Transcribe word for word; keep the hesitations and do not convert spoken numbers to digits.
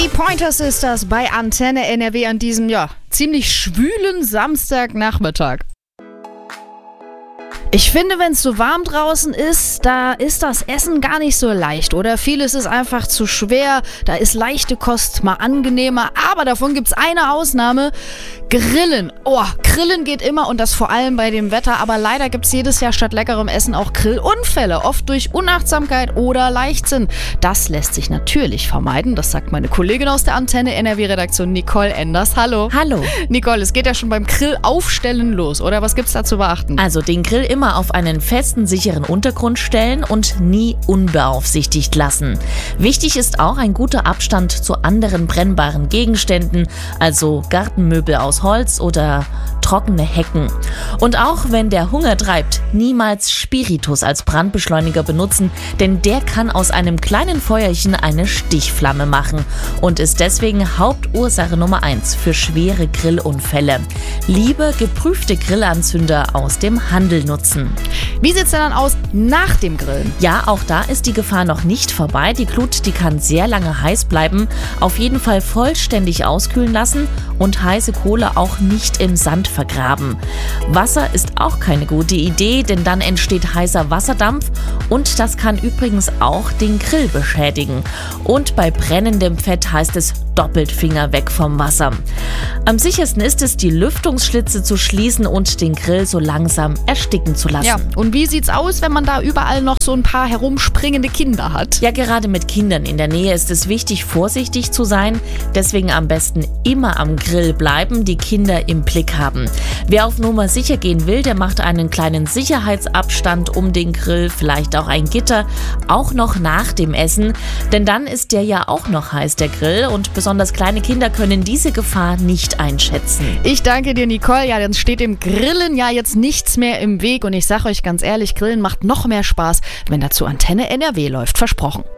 Die Pointer Sisters bei Antenne N R W an diesem, ja, ziemlich schwülen Samstagnachmittag. Ich finde, wenn es so warm draußen ist, da ist das Essen gar nicht so leicht, oder? Vieles ist einfach zu schwer, da ist leichte Kost mal angenehmer, aber davon gibt's eine Ausnahme: Grillen. Oh, Grillen geht immer, und das vor allem bei dem Wetter, aber leider gibt's jedes Jahr statt leckerem Essen auch Grillunfälle, oft durch Unachtsamkeit oder Leichtsinn. Das lässt sich natürlich vermeiden, das sagt meine Kollegin aus der Antenne N R W-Redaktion Nicole Enders. Hallo. Hallo. Nicole, es geht ja schon beim Grillaufstellen los, oder? Was gibt's da zu beachten? Also den Grill immer auf einen festen, sicheren Untergrund stellen und nie unbeaufsichtigt lassen. Wichtig ist auch ein guter Abstand zu anderen brennbaren Gegenständen, also Gartenmöbel aus Holz oder trockene Hecken. Und auch wenn der Hunger treibt, niemals Spiritus als Brandbeschleuniger benutzen, denn der kann aus einem kleinen Feuerchen eine Stichflamme machen und ist deswegen Hauptursache Nummer eins für schwere Grillunfälle. Lieber geprüfte Grillanzünder aus dem Handel nutzen. Wie sieht's denn dann aus nach dem Grillen? Ja, auch da ist die Gefahr noch nicht vorbei. Die Glut, die kann sehr lange heiß bleiben. Auf jeden Fall vollständig auskühlen lassen und heiße Kohle auch nicht im Sand vergraben. Wasser ist auch keine gute Idee, denn dann entsteht heißer Wasserdampf und das kann übrigens auch den Grill beschädigen. Und bei brennendem Fett heißt es doppelt Finger weg vom Wasser. Am sichersten ist es, die Lüftungsschlitze zu schließen und den Grill so langsam ersticken zu lassen. Ja, und wie sieht's aus, wenn man da überall noch so ein paar herumspringende Kinder hat? Ja, gerade mit Kindern in der Nähe ist es wichtig, vorsichtig zu sein. Deswegen am besten immer am Grill bleiben, die Kinder im Blick haben. Wer auf Nummer sicher gehen will, der macht einen kleinen Sicherheitsabstand um den Grill, vielleicht auch ein Gitter, auch noch nach dem Essen. Denn dann ist der ja auch noch heiß, der Grill, und besonders kleine Kinder können diese Gefahr nicht einschätzen. Ich danke dir, Nicole. Ja, dann steht dem Grillen ja jetzt nichts mehr im Weg, und ich sage euch ganz ehrlich, Grillen macht noch mehr Spaß, wenn dazu Antenne N R W läuft. Versprochen.